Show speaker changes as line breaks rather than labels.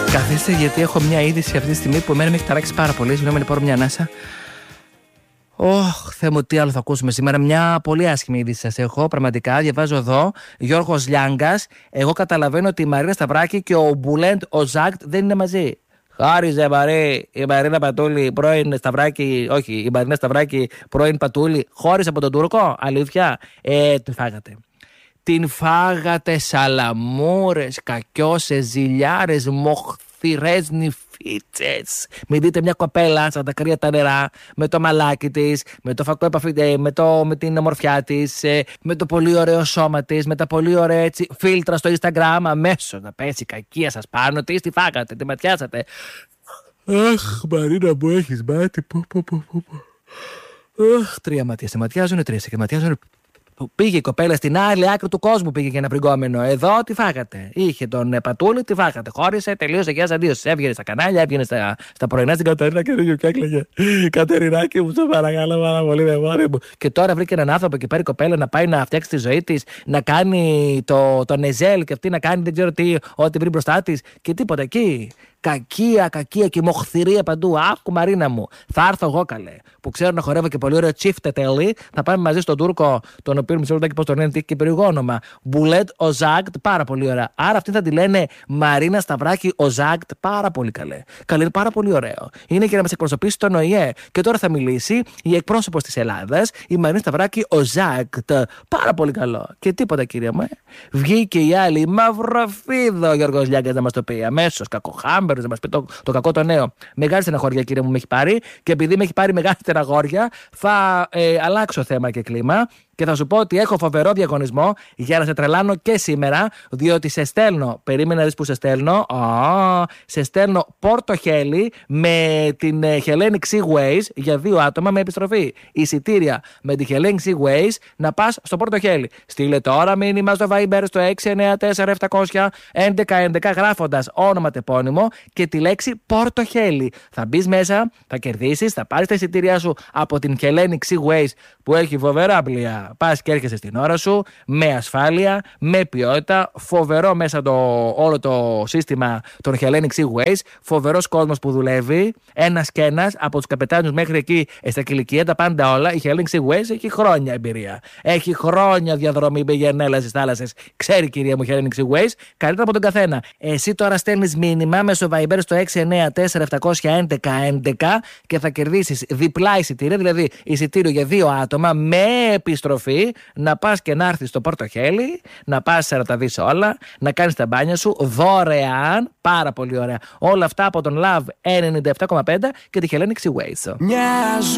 Καθίστε, γιατί έχω μια είδηση αυτή τη στιγμή που εμένα με έχει ταράξει πάρα πολύ. Συγγνώμη, να πάρω μια ανάσα. Θεέ μου, τι άλλο θα ακούσουμε σήμερα. Μια πολύ άσχημη είδηση σας έχω. Πραγματικά, διαβάζω εδώ. Γιώργος Λιάγκας. Εγώ καταλαβαίνω ότι η Μαρίνα Σταυράκη και ο Μπουλέντ ο Ζάκτ δεν είναι μαζί. Χάριζε η Μαρίνα Πατούλη, πρώην Σταυράκη. Όχι, η Μαρίνα Σταυράκη, πρώην Πατούλη. Χώρισε από τον Τούρκο. Αλήθεια. Την φάγατε. Την φάγατε σαλαμούρες, κακιώσες, ζηλιάρες, μοχθηρές νυφίτσες. Μην δείτε μια κοπέλα σαν τα κρύα τα νερά, με το μαλάκι της, με το φακό επαφή, με την ομορφιά της, με το πολύ ωραίο σώμα της, με τα πολύ ωραία έτσι, φίλτρα στο Instagram, αμέσως να πέσει η κακία σας πάνω της, τη φάγατε, τη ματιάσατε. Αχ, Μαρίνα μου, έχεις μάτι, Αχ, 3 ματιές σε ματιάζουνε, 3 σε ματιάζουνε. Πήγε η κοπέλα στην άλλη άκρη του κόσμου, πήγε για ένα πριγκόμενο. Εδώ τι φάγατε. Είχε τον Πατούλη, τι φάγατε. Χώρισε, τελείωσε, γεια σας, αντίος. Έβγαινε στα κανάλια, έβγαινε στα πρωινά στην Κατερίνα και έκλαιγε. Κατερινάκη μου, σε παρακαλώ πάρα πολύ, δε μόνη μου. Και τώρα βρήκε έναν άνθρωπο και πάρει κοπέλα να πάει να φτιάξει τη ζωή της, να κάνει το νεζέλ και αυτή να κάνει δεν ξέρω τι, ό,τι βρει μπροστά της και τίποτα εκεί. Κακία και μοχθηρία παντού. Άκου, Μαρίνα μου. Θα έρθω εγώ, καλέ. Που ξέρω να χορεύω και πολύ ωραίο τσίφτε τέλει. Θα πάμε μαζί στον Τούρκο, τον οποίο μισό λεπτάκι πώς τον λένε, και περίεργο όνομα. Μπουλέντ ο Ζάκτ, πάρα πολύ ωραία. Άρα αυτή θα τη λένε Μαρίνα Σταυράκη ο Ζάκτ, πάρα πολύ καλέ. Καλέ, είναι πάρα πολύ ωραίο. Είναι και να μας εκπροσωπήσει τον ΟΗΕ. Και τώρα θα μιλήσει η εκπρόσωπος της Ελλάδας, η Μαρίνα Σταυράκη ο Ζάκτ. Πάρα πολύ καλό. Και τίποτα, κυρία μου. Βγήκε η άλλη μαυροφίδο, Γιώργος Λιάγκας να μας το πει αμέσως. Κακοχάμπερ, να μας πει το κακό το νέο. Μεγάλη στεναχώρια, κύριε μου, με έχει πάρει. Και επειδή με έχει πάρει μεγάλη στεναχώρια, θα αλλάξω θέμα και κλίμα. Και θα σου πω ότι έχω φοβερό διαγωνισμό για να σε τρελάνω και σήμερα, διότι σε στέλνω, περίμενα να δεις που σε στέλνω, σε στέλνω Πόρτο Χέλι με την Hellenic Seaways για 2 άτομα με επιστροφή. Εισιτήρια με τη Hellenic Seaways να πας στο Πόρτο Χέλι. Στείλε τώρα μήνυμα στο Viber στο 694-700-1111 γράφοντας όνομα τεπώνυμο και τη λέξη Πόρτο Χέλι. Θα μπεις μέσα, θα κερδίσεις, θα πάρεις τα εισιτήριά σου από την Hellenic Seaways που έχει φοβερά πλοία. Πας και έρχεσαι στην ώρα σου, με ασφάλεια, με ποιότητα, φοβερό μέσα όλο το σύστημα των Hellenic Seaways, φοβερός κόσμος που δουλεύει, ένας και ένας, από τους καπετάνιους μέχρι εκεί στα κηλικία, τα πάντα όλα. Η Hellenic Seaways έχει χρόνια εμπειρία. Έχει χρόνια διαδρομή με γενέλα στις θάλασσες. Ξέρει, κυρία μου, Hellenic Seaways, καλύτερα από τον καθένα. Εσύ τώρα στέλνεις μήνυμα μέσω Viber στο 694-700-1111 και θα κερδίσεις διπλά εισιτήρια, δηλαδή εισιτήριο για 2 άτομα με επιστροφή. Να πας και να έρθεις στο Πόρτο Χέλι, να πας να τα δεις όλα, να κάνεις τα μπάνια σου δωρεάν, πάρα πολύ ωραία. Όλα αυτά από τον Love 97,5 και τη Hellenic Seaways.